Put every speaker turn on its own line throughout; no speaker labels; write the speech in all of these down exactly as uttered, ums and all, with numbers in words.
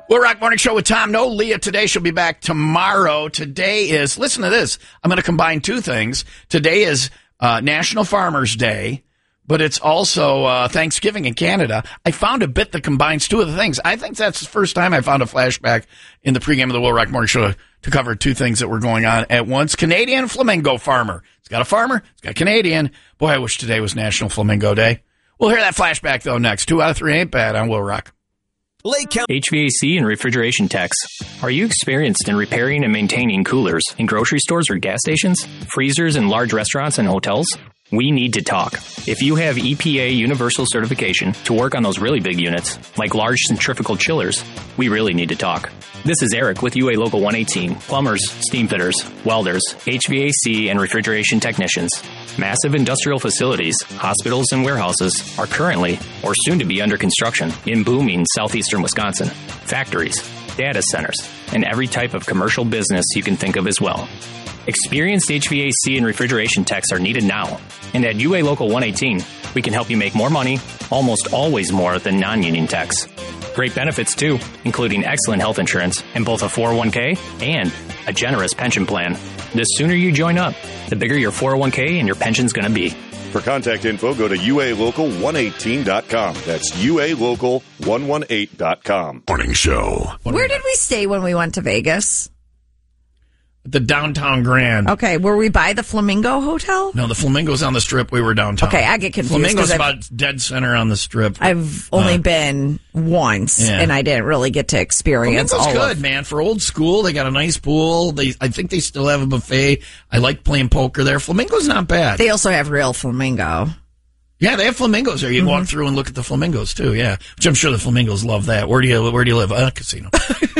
Will Rock Morning Show with Tom. No Leah today. She'll be back tomorrow. Today is, listen to this. I'm going to combine two things. Today is uh, National Farmers Day, but it's also uh, Thanksgiving in Canada. I found a bit that combines two of the things. I think that's the first time I found a flashback in the pregame of the Will Rock Morning Show to cover two things that were going on at once. Canadian flamingo farmer. It's got a farmer. It's got Canadian. Boy, I wish today was National Flamingo Day. We'll hear that flashback, though, next. Two out of three ain't bad on Will Rock.
Lake County H V A C and refrigeration techs. Are you experienced in repairing and maintaining coolers in grocery stores or gas stations, freezers in large restaurants and hotels? We need to talk. If you have E P A universal certification to work on those really big units, like large centrifugal chillers, we really need to talk. This is Eric with U A Local one eighteen, plumbers, steam fitters, welders, H V A C, and refrigeration technicians. Massive industrial facilities, hospitals, and warehouses are currently or soon to be under construction in booming southeastern Wisconsin. Factories, data centers, and every type of commercial business you can think of as well. Experienced H V A C and refrigeration techs are needed now. And at U A Local one eighteen, we can help you make more money, almost always more than non-union techs. Great benefits, too, including excellent health insurance and both a four oh one k and a generous pension plan. The sooner you join up, the bigger your four oh one k and your pension's going to be.
For contact info, go to U A local one eighteen dot com. That's U A local one eighteen dot com.
Morning Show.
Where did we stay when we went to Vegas?
The Downtown Grand.
Okay, were we by the Flamingo Hotel?
No, the Flamingo's on the Strip. We were downtown.
Okay, I get confused.
Flamingo's about dead center on the Strip.
I've only
uh,
been once, yeah. and I didn't really get to experience
Flamingo's
all
good,
of...
man. For old school, they got a nice pool. They, I think they still have a buffet. I like playing poker there. Flamingo's not bad.
They also have real flamingo.
Yeah, they have flamingos there. You can mm-hmm. walk through and look at the flamingos too. Yeah, which I'm sure the flamingos love that. Where do you Where do you live? Uh, casino.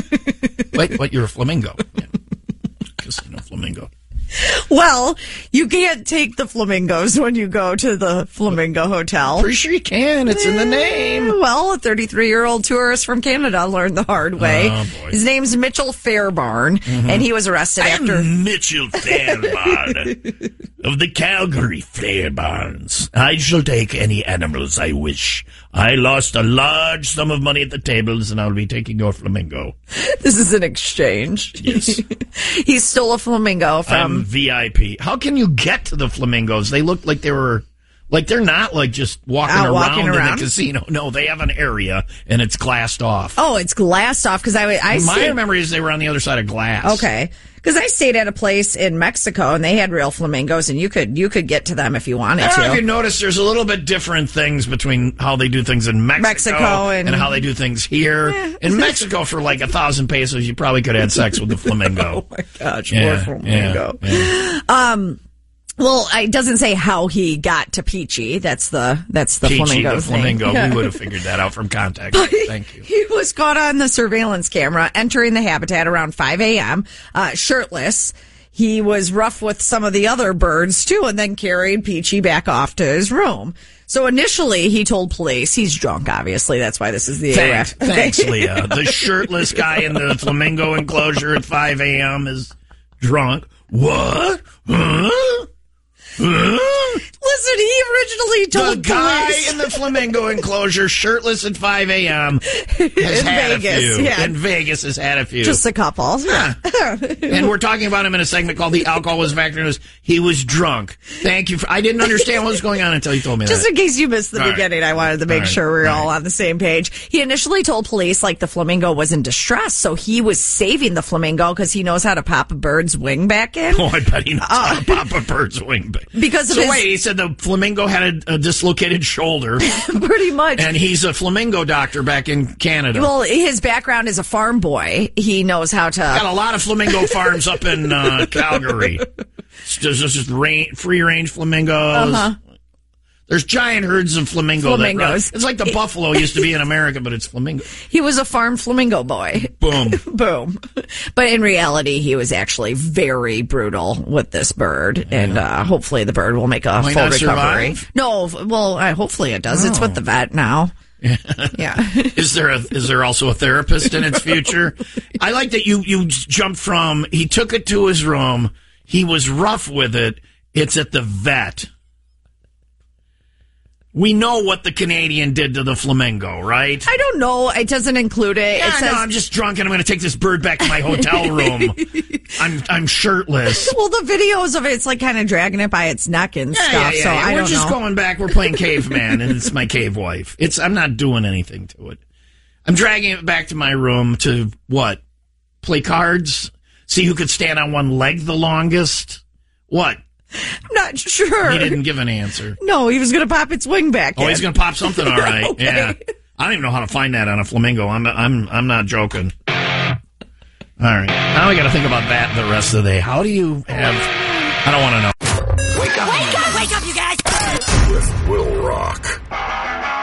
Wait, what? You're a flamingo? Yeah. Casino Flamingo.
Well, you can't take the flamingos when you go to the Flamingo Hotel.
Pretty sure you can. It's in the name.
Well, a thirty-three-year-old tourist from Canada learned the hard way.
Oh, boy.
His name's Mitchell Fairbairn, mm-hmm. and he was arrested
I
after...
am Mitchell Fairbairn of the Calgary Fairbairns. I shall take any animals I wish. I lost a large sum of money at the tables, and I'll be taking your flamingo.
This is an exchange.
Yes.
He stole a flamingo from...
I'm V I P. How can you get to the flamingos? They look like they were... Like, they're not, like, just walking,
Out
around,
walking around
in the casino. No, they have an area, and it's glassed off.
Oh, it's glassed off, because I... I
My
stayed...
memory is they were on the other side of glass.
Okay. Because I stayed at a place in Mexico, and they had real flamingos, and you could you could get to them if you wanted
I
to.
don't know if you notice there's a little bit different things between how they do things in Mexico,
Mexico and,
and how they do things here.
Yeah.
In Mexico, for like a thousand pesos, you probably could have had sex with the flamingo.
Oh, my gosh.
Yeah,
poor flamingo.
Yeah, yeah.
Um... Well, it doesn't say how he got to Peachy. That's the that's the
Peachy,
flamingo's
the flamingo.
name.
We would have figured that out from context. Thank you.
He was caught on the surveillance camera entering the habitat around five a.m., uh, shirtless. He was rough with some of the other birds, too, and then carried Peachy back off to his room. So initially, he told police, he's drunk, obviously. That's why this is the
Thanks,
arrest.
thanks, Leah. The shirtless guy in the flamingo enclosure at five a.m. is drunk. What? Huh?
Listen, he originally told
the guy
police.
in the flamingo enclosure, shirtless at five a.m. has
in
had
Vegas,
a few.
yeah.
In Vegas has had a few.
Just a couple.
Yeah. And we're talking about him in a segment called The Alcohol Was a Factor. News. He was drunk. Thank you. For, I didn't understand what was going on until you told me
Just
that.
in case you missed the
all
beginning,
right.
I wanted to make
all
sure
right.
we were
all,
all
right.
on the same page. He initially told police like the flamingo was in distress, so he was saving the flamingo because he knows how to pop a bird's wing back in.
Oh, I bet he knows
Uh,
how to pop a bird's wing back.
Because of
so
his...
wait, he said the flamingo had a, a dislocated shoulder.
Pretty much.
And he's a flamingo doctor back in Canada.
Well, his background is a farm boy. He knows how to...
Got a lot of flamingo farms up in uh, Calgary. There's just rain, free-range flamingos.
Uh-huh.
There's giant herds of flamingo.
Flamingos.
That, it's like the buffalo used to be in America, but it's flamingo.
He was a farm flamingo boy.
Boom.
Boom. But in reality, he was actually very brutal with this bird. Yeah. And uh, hopefully the bird will make a
Might
full
not
recovery.
Survive?
No, well, uh, hopefully it does. Oh. It's with the vet now.
Yeah.
yeah.
Is there a, is there also a therapist in its future? I like that you, you jumped from, he took it to his room, he was rough with it, it's at the vet. We know what the Canadian did to the flamingo, right?
I don't know. It doesn't include it.
Yeah,
it says,
no, I'm just drunk and I'm going to take this bird back to my hotel room. I'm I'm shirtless.
Well, the videos of it, it's like kind of dragging it by its neck and
Yeah,
stuff.
yeah, yeah,
so
yeah.
I
We're
don't
just
know.
going back. We're playing caveman, and it's my cave wife. It's I'm not doing anything to it. I'm dragging it back to my room to what? Play cards? See who could stand on one leg the longest? What?
I'm not sure.
He didn't give an answer.
No, he was going to pop its wing back.
Oh,
in.
he's going to pop something. All right.
Okay.
Yeah. I don't even know how to find that on a flamingo. I'm I'm I'm not joking. All right. Now we got to think about that the rest of the day. How do you have? I don't want to know.
Wake up! Wake up! Wake up, you guys!
With Will Rock.